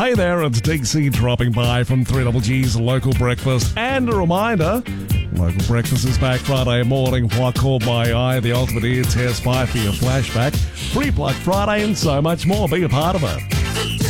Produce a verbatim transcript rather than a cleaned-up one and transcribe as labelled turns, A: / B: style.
A: Hey there, it's D C dropping by from three Double G's Local Breakfast. And a reminder, Local Breakfast is back Friday morning. What caught my eye, the ultimate ear test, five for your flashback, free plug Friday, and so much more. Be a part of it.